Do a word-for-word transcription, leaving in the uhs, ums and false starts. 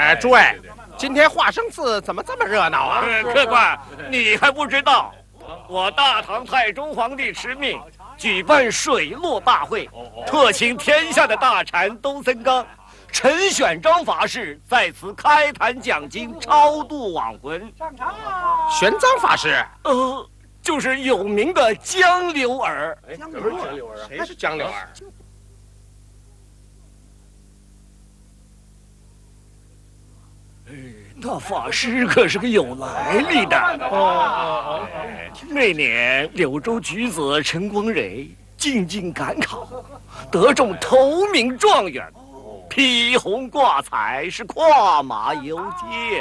哎，诸位，今天化生寺怎么这么热闹啊？ 客官，你还不知道，我大唐太宗皇帝敕命举办水陆大会，特请天下的大禅东森纲、陈选章法师在此开坛讲经，超度亡魂。 玄奘法师， 呃，就是有名的江流儿。 哎，怎么是江流儿啊？谁是江流儿？ 那法师可是个有来历的。哦哦哦！那年柳州举子陈光蕊进京赶考，得中头名状元，披红挂彩，是跨马游街。